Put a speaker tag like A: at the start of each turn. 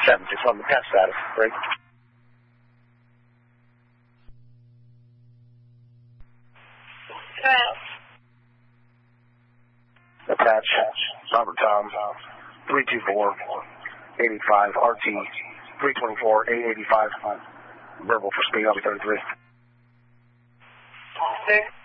A: 761, the pass status, break. Attach, Robert Tom, 324, 85, RT, 324, 885, verbal for speed, I'll be 33.
B: Okay.